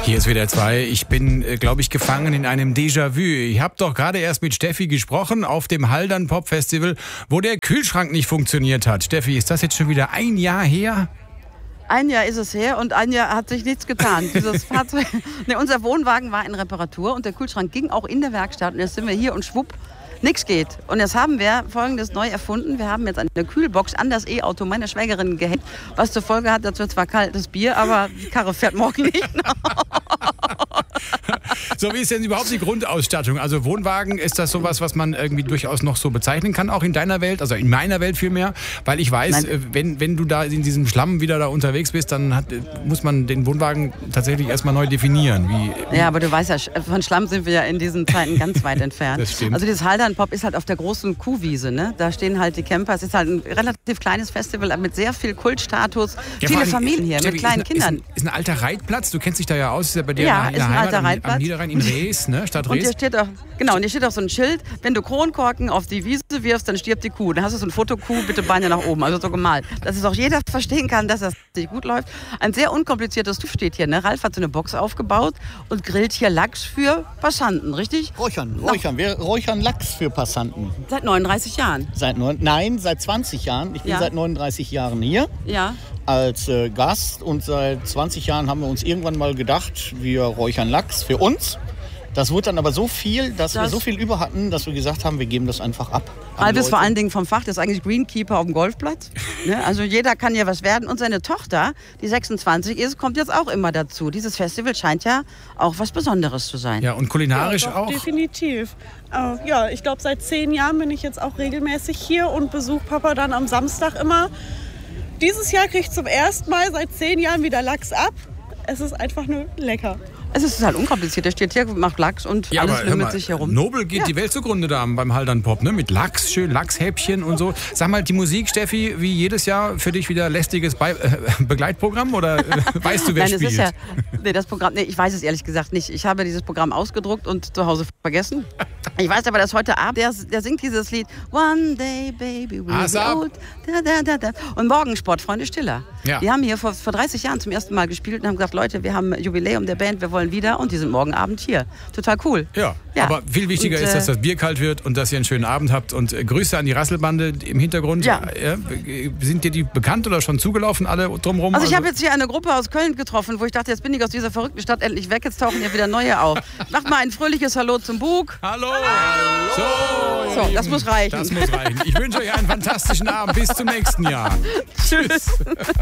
Hier ist WDR 2. Ich bin, glaube ich, gefangen in einem Déjà-vu. Ich habe doch gerade erst mit Steffi gesprochen auf dem Haldern Pop Festival, wo der Kühlschrank nicht funktioniert hat. Steffi, ist das jetzt schon wieder ein Jahr her? Ein Jahr ist es her und ein Jahr hat sich nichts getan. Dieses Fahrzeug, unser Wohnwagen war in Reparatur und der Kühlschrank ging auch in der Werkstatt. Und jetzt sind wir hier und schwupp, nichts geht. Und jetzt haben wir Folgendes neu erfunden. Wir haben jetzt eine Kühlbox an das E-Auto meiner Schwägerin gehängt, was zur Folge hat, das wird zwar kaltes Bier, aber die Karre fährt morgen nicht. So, wie ist denn überhaupt die Grundausstattung? Also Wohnwagen, ist das sowas, was man irgendwie durchaus noch so bezeichnen kann, auch in deiner Welt, also in meiner Welt vielmehr? Weil ich weiß, wenn du da in diesem Schlamm wieder da unterwegs bist, dann muss man den Wohnwagen tatsächlich erstmal neu definieren. Ja, aber du weißt ja, von Schlamm sind wir ja in diesen Zeiten ganz weit entfernt. Das stimmt. Also dieses Haldern Pop ist halt auf der großen Kuhwiese, ne? Da stehen halt die Camper. Es ist halt ein relativ kleines Festival mit sehr viel Kultstatus. Ja, viele Familien hier mit kleinen Kindern. Ist ein alter Reitplatz, du kennst dich da ja aus, ist ja bei dir ja, in der ist ein Heimat, alter Reitplatz. Am Niederrhein in Rees, ne? Stadt Rees. Und hier steht auch, genau, und hier steht auch so ein Schild, wenn du Kronkorken auf die Wiese wirfst, dann stirbt die Kuh. Dann hast du so ein Fotokuh, bitte Beine nach oben, also so gemalt. Dass es auch jeder verstehen kann, dass das nicht gut läuft. Ein sehr unkompliziertes Tuch steht hier, ne? Ralf hat so eine Box aufgebaut und grillt hier Lachs für Passanten, richtig? Räuchern. Wir räuchern Lachs für Passanten. Seit 39 Jahren? Seit 20 Jahren. Ich bin seit 39 Jahren hier. Ja. Als Gast und seit 20 Jahren haben wir uns irgendwann mal gedacht, wir räuchern Lachs für uns. Das wurde dann aber so viel, dass wir so viel über hatten, dass wir gesagt haben, wir geben das einfach ab. Ralf ist vor allen Dingen vom Fach, der ist eigentlich Greenkeeper auf dem Golfplatz. Ne? Also jeder kann ja was werden. Und seine Tochter, die 26 ist, kommt jetzt auch immer dazu. Dieses Festival scheint ja auch was Besonderes zu sein. Ja, und kulinarisch ja, doch, auch? Definitiv. Ja, ich glaube, seit 10 Jahren bin ich jetzt auch regelmäßig hier und besuche Papa dann am Samstag immer. Dieses Jahr kriege ich zum ersten Mal seit 10 Jahren wieder Lachs ab. Es ist einfach nur lecker. Es ist halt unkompliziert. Der steht hier, macht Lachs und alles wimmelt sich herum. Nobel geht die Welt zugrunde da beim Haldern Pop, ne? Mit Lachs, schön Lachshäppchen und so. Sag mal, die Musik, Steffi, wie jedes Jahr für dich wieder lästiges Begleitprogramm oder weißt du, wer Nein, spielt? Es ist ja, das Programm, ich weiß es ehrlich gesagt nicht. Ich habe dieses Programm ausgedruckt und zu Hause vergessen. Ich weiß aber, dass heute Abend, der singt dieses Lied One Day Baby We'll Be Old. Und morgen Sportfreunde Stiller. Ja. Die haben hier vor 30 Jahren zum ersten Mal gespielt und haben gesagt, Leute, wir haben ein Jubiläum der Band, wir wollen wieder und die sind morgen Abend hier. Total cool. Ja, aber viel wichtiger ist, dass das Bier kalt wird und dass ihr einen schönen Abend habt. Und Grüße an die Rasselbande im Hintergrund. Ja. Sind dir die bekannt oder schon zugelaufen, alle drumherum? Also ich habe jetzt hier eine Gruppe aus Köln getroffen, wo ich dachte, jetzt bin ich aus dieser verrückten Stadt endlich weg, jetzt tauchen hier wieder neue auf. Macht mal ein fröhliches Hallo zum Bug. Hallo! So, das muss reichen. Das muss reichen. Ich wünsche euch einen fantastischen Abend. Bis zum nächsten Jahr. Tschüss.